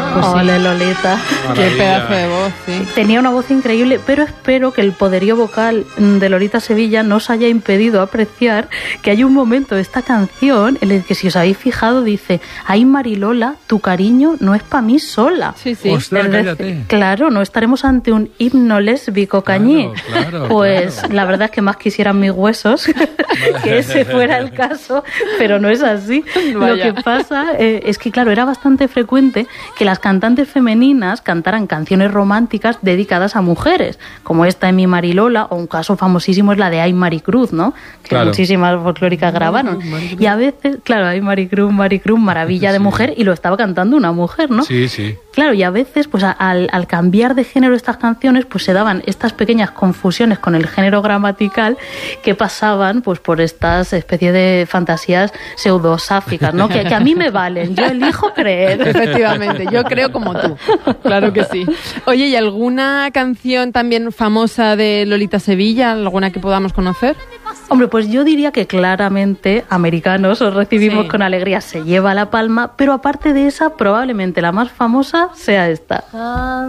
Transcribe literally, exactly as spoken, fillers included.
Pues sí. Ole, Lolita. Qué pedazo de voz, sí. Tenía una voz increíble, pero espero que el poderío vocal de Lolita Sevilla no os haya impedido apreciar que hay un momento de esta canción en el que, si os habéis fijado, dice: ay, Marilola, tu cariño no es para mí sola. Sí, sí. Ostras, Es decir, cállate. claro, no estaremos ante un himno lésbico cañí. Claro, claro, pues claro. la verdad es que más quisieran mis huesos que ese fuera el caso, pero no es así. Vaya. Lo que pasa eh, es que, claro, era bastante frecuente que las cantantes femeninas cantaran canciones románticas dedicadas a mujeres, como esta de Mi Marilola, o un caso famosísimo es la de Ay Maricruz, ¿no? Que Claro. muchísimas folclóricas grabaron. Y a veces, claro, Ay Maricruz, Maricruz, maravilla de Sí. mujer, y lo estaba cantando una mujer, ¿no? Sí, sí. Claro, y a veces, pues a- al, al cambiar de género estas canciones, pues se daban estas pequeñas confusiones con el género gramatical que pasaban pues por estas especies de fantasías pseudosáficas, ¿no? Que, que a mí me valen, yo elijo creer. Efectivamente, yo creo como tú. Claro que sí. Oye, ¿y alguna canción también famosa de Lolita Sevilla? ¿Alguna que podamos conocer? Hombre, pues yo diría que claramente Americanos, os recibimos Sí. con alegría, se lleva la palma, pero aparte de esa, probablemente la más famosa sea esta.